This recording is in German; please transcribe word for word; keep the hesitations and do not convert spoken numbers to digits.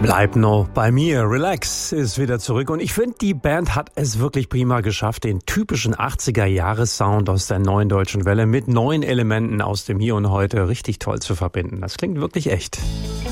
Bleib noch bei mir. Relax ist wieder zurück. Und ich finde, die Band hat es wirklich prima geschafft, den typischen achtziger-Jahres-Sound aus der neuen deutschen Welle mit neuen Elementen aus dem Hier und Heute richtig toll zu verbinden. Das klingt wirklich echt.